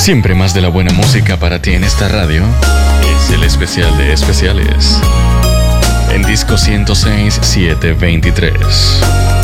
Siempre más de la buena música para ti en esta radio. Es el especial de especiales. En disco 106 723.